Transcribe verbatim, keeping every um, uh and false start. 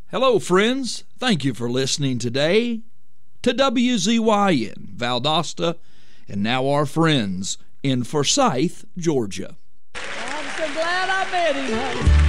Hello, friends. Thank you for listening today to W Z Y N, Valdosta, and now our friends in Forsyth, Georgia. I'm so glad I met him.